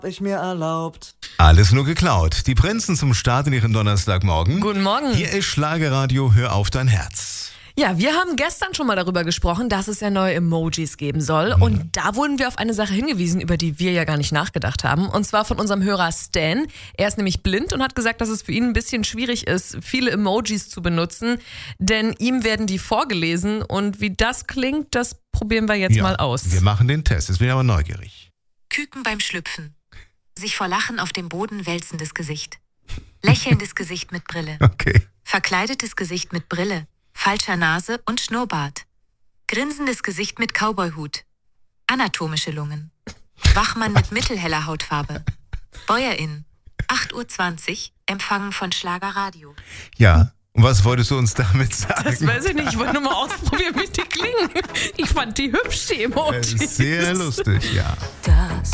ich mir erlaubt. Alles nur geklaut. Die Prinzen zum Start in ihren Donnerstagmorgen. Guten Morgen. Hier ist Schlagerradio, hör auf dein Herz. Ja, wir haben gestern schon mal darüber gesprochen, dass es ja neue Emojis geben soll. Und da wurden wir auf eine Sache hingewiesen, über die wir ja gar nicht nachgedacht haben. Und zwar von unserem Hörer Stan. Er ist nämlich blind und hat gesagt, dass es für ihn ein bisschen schwierig ist, viele Emojis zu benutzen. Denn ihm werden die vorgelesen. Und wie das klingt, das probieren wir jetzt mal aus. Wir machen den Test. Jetzt bin ich aber neugierig. Küken beim Schlüpfen. Sich vor Lachen auf dem Boden wälzendes Gesicht. Lächelndes Gesicht mit Brille. Okay. Verkleidetes Gesicht mit Brille. Falscher Nase und Schnurrbart. Grinsendes Gesicht mit Cowboyhut. Anatomische Lungen. Wachmann mit mittelheller Hautfarbe. Bäuerin. 8:20 Uhr. Empfangen von Schlagerradio. Ja, und was wolltest du uns damit sagen? Das weiß ich nicht. Ich wollte nur mal ausprobieren, wie die klingen. Ich fand die hübsch, die Emojis. Sehr lustig, ja. Das